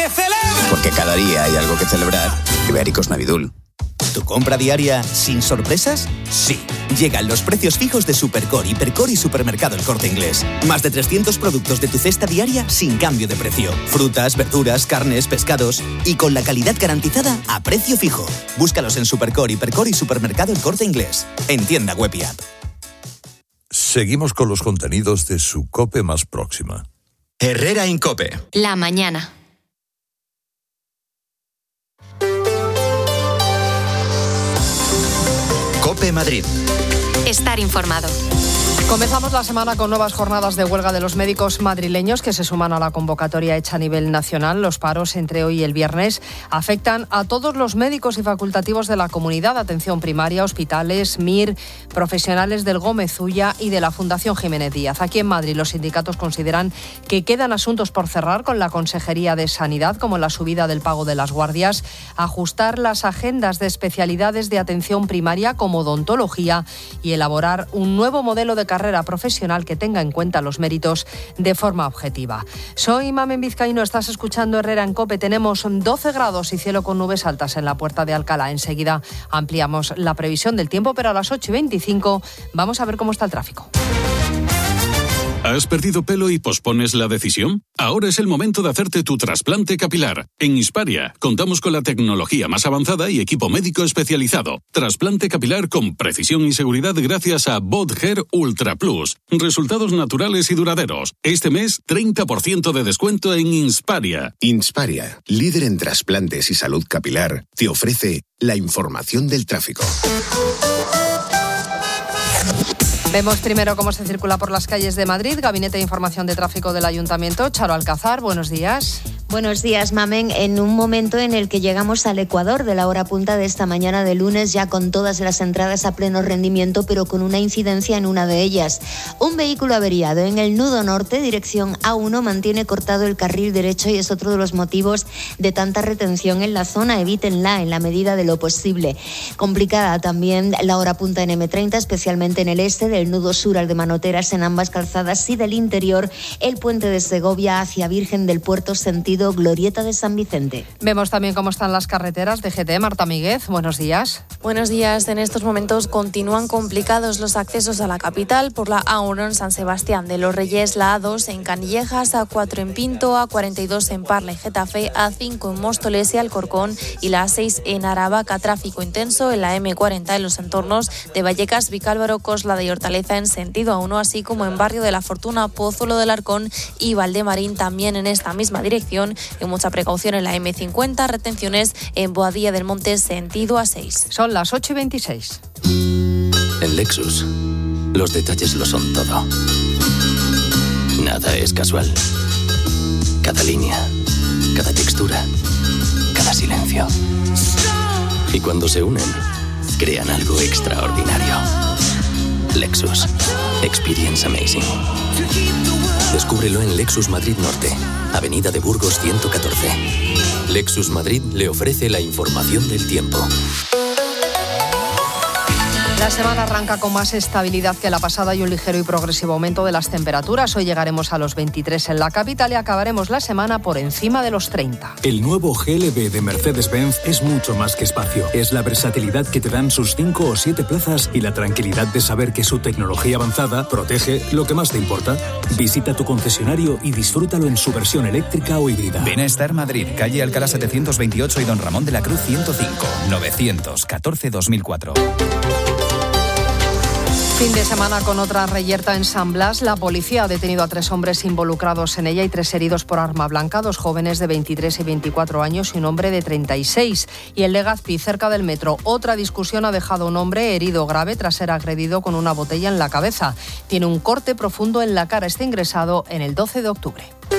se celebra. Porque cada día hay algo que celebrar. Ibéricos Navidul. ¿Tu compra diaria sin sorpresas? Sí. Llegan los precios fijos de Supercore, Hipercore y Supermercado El Corte Inglés. Más de 300 productos de tu cesta diaria sin cambio de precio. Frutas, verduras, carnes, pescados y con la calidad garantizada a precio fijo. Búscalos en Supercore, Hipercore y Supermercado El Corte Inglés. En tienda web y app. Seguimos con los contenidos de su COPE más próxima. Herrera en COPE. La mañana. COPE Madrid. Estar informado. Comenzamos la semana con nuevas jornadas de huelga de los médicos madrileños que se suman a la convocatoria hecha a nivel nacional. Los paros entre hoy y el viernes afectan a todos los médicos y facultativos de la comunidad, atención primaria, hospitales, MIR, profesionales del Gómez Ulla y de la Fundación Jiménez Díaz. Aquí en Madrid los sindicatos consideran que quedan asuntos por cerrar con la Consejería de Sanidad, como la subida del pago de las guardias, ajustar las agendas de especialidades de atención primaria como odontología y elaborar un nuevo modelo de carrera profesional que tenga en cuenta los méritos de forma objetiva. Soy Mamen Vizcaíno, estás escuchando Herrera en COPE. Tenemos 12 grados y cielo con nubes altas en la Puerta de Alcalá. Enseguida ampliamos la previsión del tiempo, pero a las 8:25 vamos a ver cómo está el tráfico. ¿Has perdido pelo y pospones la decisión? Ahora es el momento de hacerte tu trasplante capilar. En Insparia contamos con la tecnología más avanzada y equipo médico especializado. Trasplante capilar con precisión y seguridad gracias a BodHair Ultra Plus. Resultados naturales y duraderos. Este mes, 30% de descuento en Insparia. Insparia, líder en trasplantes y salud capilar, te ofrece la información del tráfico. Vemos primero cómo se circula por las calles de Madrid. Gabinete de Información de Tráfico del Ayuntamiento. Charo Alcázar, buenos días. Buenos días, Mamen. En un momento en el que llegamos al Ecuador de la hora punta de esta mañana de lunes, ya con todas las entradas a pleno rendimiento, pero con una incidencia en una de ellas. Un vehículo averiado en el nudo norte, dirección A1, mantiene cortado el carril derecho y es otro de los motivos de tanta retención en la zona. Evítenla en la medida de lo posible. Complicada también la hora punta en M30, especialmente en el este, del nudo sur al de Manoteras en ambas calzadas, y del interior el puente de Segovia hacia Virgen del Puerto, sentido Glorieta de San Vicente. Vemos también cómo están las carreteras de GT. Marta Míguez, buenos días. Buenos días. En estos momentos continúan complicados los accesos a la capital por la A1 en San Sebastián de los Reyes, la A2 en Canillejas, A4 en Pinto, A42 en Parla y Getafe, A5 en Móstoles y Alcorcón y la A6 en Aravaca. Tráfico intenso en la M40 en los entornos de Vallecas, Vicálvaro, Coslada y Hortaleza en sentido A1, así como en Barrio de la Fortuna, Pozuelo del Arcón y Valdemarín también en esta misma dirección. Y mucha precaución en la M50, retenciones en Boadilla del Monte, sentido A6. Son las 8:26. En Lexus, los detalles lo son todo. Nada es casual. Cada línea, cada textura, cada silencio. Y cuando se unen, crean algo extraordinario. Lexus. Experience amazing. Descúbrelo en Lexus Madrid Norte, Avenida de Burgos 114. Lexus Madrid le ofrece la información del tiempo. La semana arranca con más estabilidad que la pasada y un ligero y progresivo aumento de las temperaturas. Hoy llegaremos a los 23 en la capital y acabaremos la semana por encima de los 30. El nuevo GLB de Mercedes-Benz es mucho más que espacio. Es la versatilidad que te dan sus 5 o 7 plazas y la tranquilidad de saber que su tecnología avanzada protege lo que más te importa. Visita tu concesionario y disfrútalo en su versión eléctrica o híbrida. Bienestar Madrid, calle Alcalá 728 y Don Ramón de la Cruz 105, 914-2004. Fin de semana con otra reyerta en San Blas. La policía ha detenido a 3 hombres involucrados en ella y 3 heridos por arma blanca, 2 jóvenes de 23 y 24 años y un hombre de 36. Y en Legazpi, cerca del metro, otra discusión ha dejado a un hombre herido grave tras ser agredido con una botella en la cabeza. Tiene un corte profundo en la cara. Está ingresado en el 12 de octubre.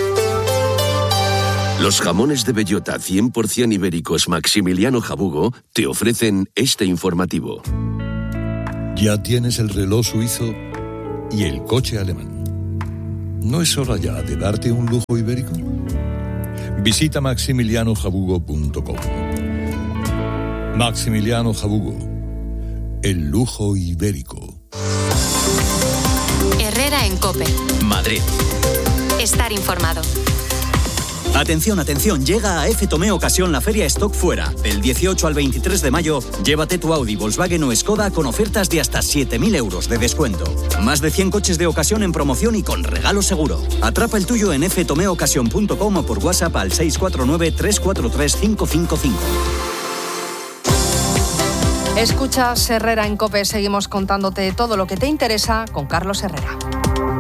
Los jamones de bellota 100% ibéricos Maximiliano Jabugo te ofrecen este informativo. Ya tienes el reloj suizo y el coche alemán. ¿No es hora ya de darte un lujo ibérico? Visita maximilianojabugo.com. Maximiliano Jabugo, el lujo ibérico. Herrera en COPE. Madrid. Estar informado. Atención, atención, llega a F Tomé Ocasión la feria Stock Fuera. Del 18 al 23 de mayo, llévate tu Audi, Volkswagen o Skoda con ofertas de hasta 7.000 euros de descuento. Más de 100 coches de ocasión en promoción y con regalo seguro. Atrapa el tuyo en ftomeocasión.com o por WhatsApp al 649 343 555. Escuchas Herrera en COPE. Seguimos contándote todo lo que te interesa con Carlos Herrera.